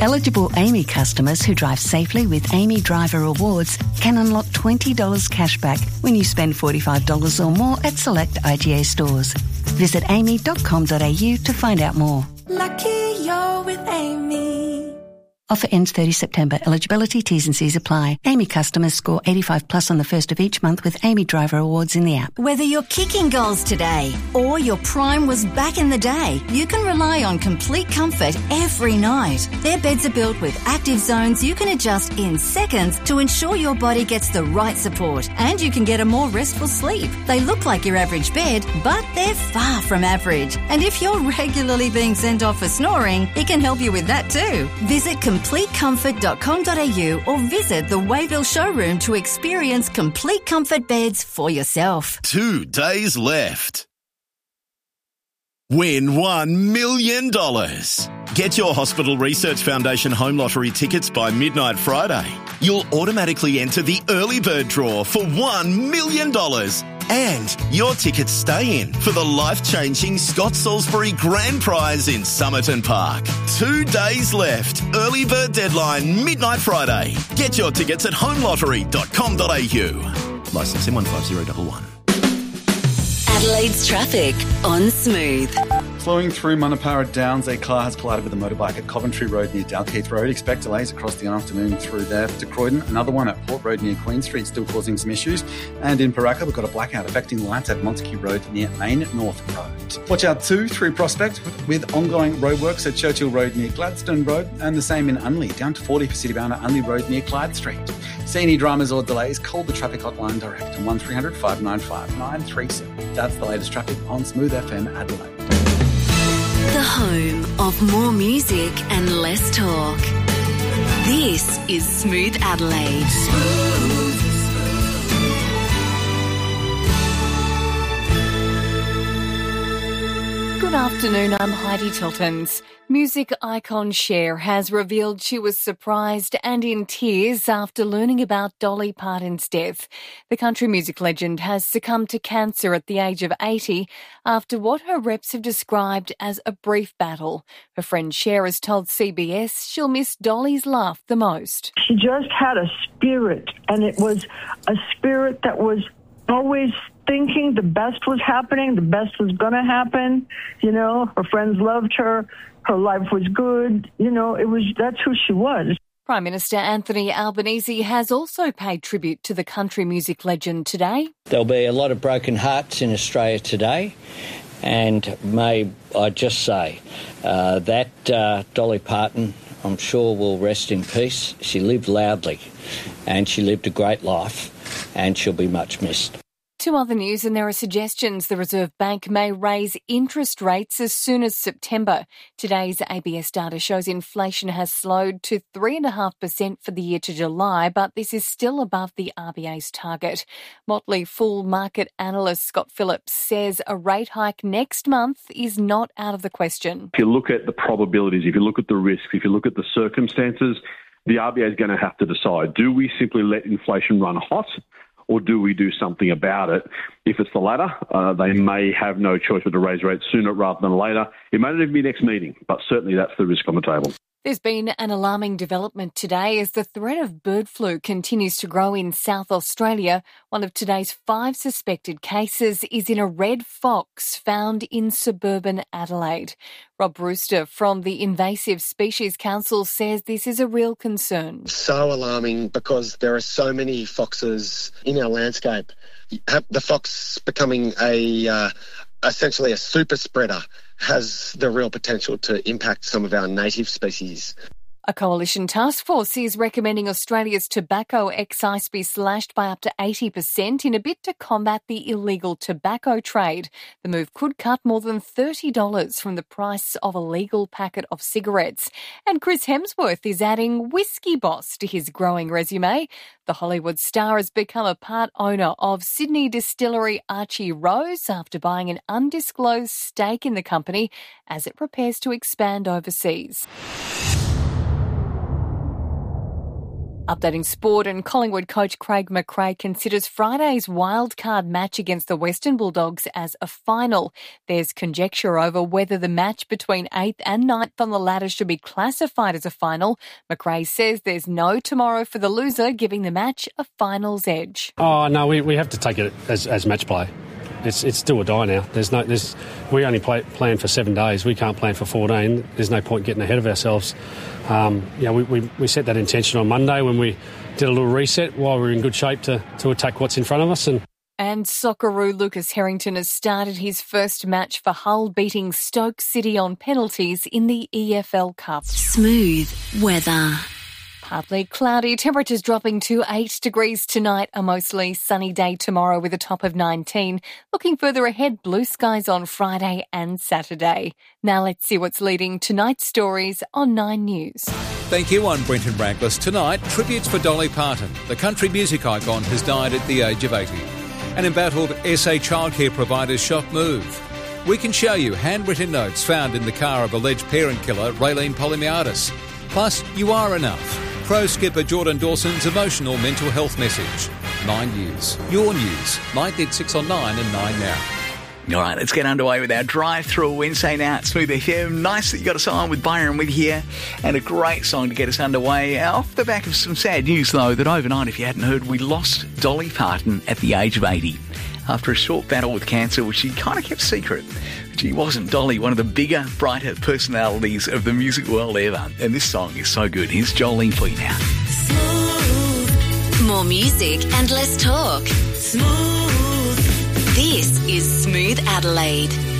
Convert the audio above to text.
Eligible Amy customers who drive safely with Amy Driver Awards can unlock $20 cashback when you spend $45 or more at select IGA stores. Visit amy.com.au to find out more. Lucky you're with Amy. Offer ends 30 September. Eligibility, T's and C's apply. Amy customers score 85 plus on the first of each month with Amy Driver Awards in the app. Whether you're kicking goals today or your prime was back in the day, you can rely on Complete Comfort every night. Their beds are built with active zones you can adjust in seconds to ensure your body gets the right support and you can get a more restful sleep. They look like your average bed, but they're far from average. And if you're regularly being sent off for snoring, it can help you with that too. Visit CompleteComfort.com.au or visit the Wayville showroom to experience Complete Comfort beds for yourself. 2 days left. Win $1 million. Get your Hospital Research Foundation Home Lottery tickets by midnight Friday. You'll automatically enter the early bird draw for $1 million. And your tickets stay in for the life-changing Scott Salisbury Grand Prize in Somerton Park. 2 days left. Early bird deadline, midnight Friday. Get your tickets at homelottery.com.au. Licence M15011. Adelaide's traffic on Smooth. Flowing through Manapara Downs, a car has collided with a motorbike at Coventry Road near Dalkeith Road. Expect delays across the afternoon through there to Croydon. Another one at Port Road near Queen Street, still causing some issues. And in Paraka, we've got a blackout affecting lights at Montague Road near Main North Road. Watch out too through Prospect with ongoing roadworks at Churchill Road near Gladstone Road, and the same in Unley, down to 40 for Citybound at Unley Road near Clyde Street. See any dramas or delays, call the traffic hotline direct on 1300 595 937. That's the latest traffic on Smooth FM Adelaide. The home of more music and less talk. This is Smooth Adelaide. Good afternoon, I'm Heidi Tiltons. Music icon Cher has revealed she was surprised and in tears after learning about Dolly Parton's death. The country music legend has succumbed to cancer at the age of 80 after what her reps have described as a brief battle. Her friend Cher has told CBS she'll miss Dolly's laugh the most. She just had a spirit, and it was a spirit that was always thinking the best was happening, the best was going to happen. You know, her friends loved her. Her life was good. You know, that's who she was. Prime Minister Anthony Albanese has also paid tribute to the country music legend today. There'll be a lot of broken hearts in Australia today. And may I just say that Dolly Parton, I'm sure, will rest in peace. She lived loudly and she lived a great life, and she'll be much missed. To other news, and there are suggestions the Reserve Bank may raise interest rates as soon as September. Today's ABS data shows inflation has slowed to 3.5% for the year to July, but this is still above the RBA's target. Motley Fool market analyst Scott Phillips says a rate hike next month is not out of the question. If you look at the probabilities, if you look at the risks, if you look at the circumstances, the RBA is going to have to decide, do we simply let inflation run hot, or do we do something about it? If it's the latter, they may have no choice but to raise rates sooner rather than later. It may not even be next meeting, but certainly that's the risk on the table. There's been an alarming development today as the threat of bird flu continues to grow in South Australia. One of today's 5 suspected cases is in a red fox found in suburban Adelaide. Rob Brewster from the Invasive Species Council says this is a real concern. So alarming because there are so many foxes in our landscape. The fox becoming essentially a super spreader has the real potential to impact some of our native species. A coalition task force is recommending Australia's tobacco excise be slashed by up to 80% in a bid to combat the illegal tobacco trade. The move could cut more than $30 from the price of a legal packet of cigarettes. And Chris Hemsworth is adding Whiskey Boss to his growing resume. The Hollywood star has become a part owner of Sydney distillery Archie Rose after buying an undisclosed stake in the company as it prepares to expand overseas. Updating sport, and Collingwood coach Craig McRae considers Friday's wildcard match against the Western Bulldogs as a final. There's conjecture over whether the match between 8th and 9th on the ladder should be classified as a final. McRae says there's no tomorrow for the loser, giving the match a finals edge. Oh, no, we have to take it as match play. It's do or die now. We only plan for 7 days. We can't plan for 14. There's no point getting ahead of ourselves. We set that intention on Monday when we did a little reset while we were in good shape to attack what's in front of us. And Socceroo Lucas Harrington has started his first match for Hull, beating Stoke City on penalties in the EFL Cup. Smooth weather. Partly cloudy, temperatures dropping to 8 degrees tonight, a mostly sunny day tomorrow with a top of 19. Looking further ahead, blue skies on Friday and Saturday. Now let's see what's leading tonight's stories on 9 News. Thank you. I'm Brenton Raglas. Tonight, tributes for Dolly Parton. The country music icon has died at the age of 80. An embattled SA childcare provider's shock move. We can show you handwritten notes found in the car of alleged parent killer Raylene Polymiadis. Plus, you are enough. Pro skipper Jordan Dawson's emotional mental health message. 9 News. Your news. 9:6 on 9 and 9 now. All right, let's get underway with our drive-through Wednesday now at Smooth FM. Nice that you got us on with Byron with you, and a great song to get us underway. Off the back of some sad news, though, that overnight, if you hadn't heard, we lost Dolly Parton at the age of 80 after a short battle with cancer, which she kind of kept secret. She wasn't Dolly, one of the bigger, brighter personalities of the music world ever. And this song is so good. Here's Jolene for you now. Smooth. More music and less talk. Smooth. This is Smooth Adelaide.